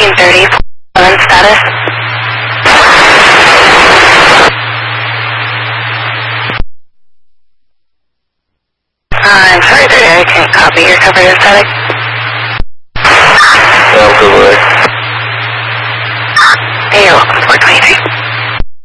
1930, on status. I'm sorry, I can't copy your covered in static. Yeah, I'm good with it. Hey, you're welcome, 423.